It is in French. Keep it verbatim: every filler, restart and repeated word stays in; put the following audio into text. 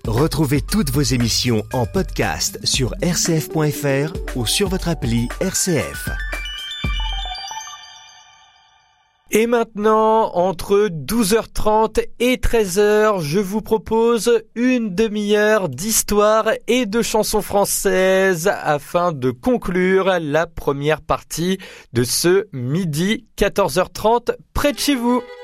Retrouvez toutes vos émissions en podcast sur r c f point f r ou sur votre appli R C F. Et maintenant, entre douze heures trente et treize heures, je vous propose une demi-heure d'histoire et de chansons françaises afin de conclure la première partie de ce midi quatorze heures trente près de chez vous.